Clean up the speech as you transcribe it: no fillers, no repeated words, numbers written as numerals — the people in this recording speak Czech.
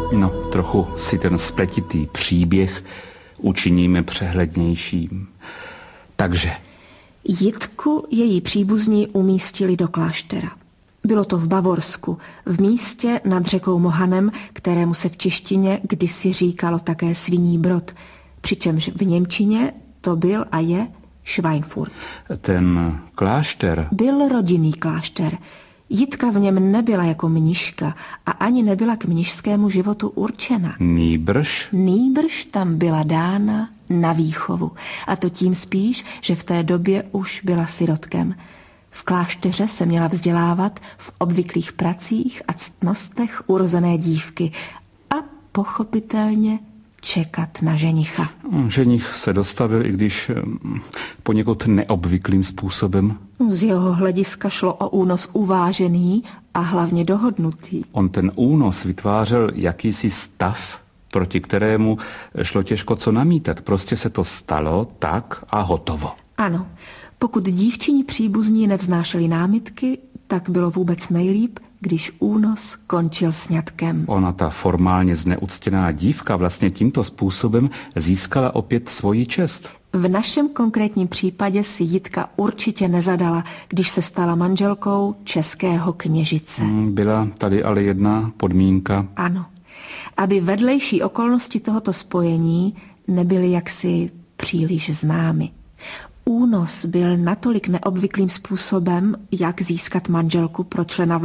No, trochu si ten spletitý příběh učiníme přehlednějším. Takže Jitku její příbuzní umístili do kláštera. Bylo to v Bavorsku, v místě nad řekou Mohanem, kterému se v češtině kdysi říkalo také Sviní Brod, přičemž v němčině to byl a je Schweinfurt. ten klášter, Byl rodinný klášter. Jitka v něm nebyla jako mniška a ani nebyla k mnišskému životu určena. Nýbrž tam byla dána na výchovu. A to tím spíš, že v té době už byla sirotkem. V klášteře se měla vzdělávat v obvyklých pracích a ctnostech urozené dívky a pochopitelně čekat na ženicha. Ženich se dostavil, i když poněkud neobvyklým způsobem. Z jeho hlediska šlo o únos uvážený a hlavně dohodnutý. On ten únos vytvářel jakýsi stav, proti kterému šlo těžko co namítat. Prostě se to stalo tak a hotovo. Ano, pokud dívčini příbuzní nevznášeli námitky, tak bylo vůbec nejlíp, když únos končil sňatkem. Ona, ta formálně zneuctěná dívka, vlastně tímto způsobem získala opět svoji čest. V našem konkrétním případě si Jitka určitě nezadala, když se stala manželkou českého kněžice. Byla tady ale jedna podmínka. Ano, aby vedlejší okolnosti tohoto spojení nebyly jaksi příliš známy. Únos byl natolik neobvyklým způsobem, jak získat manželku pro člena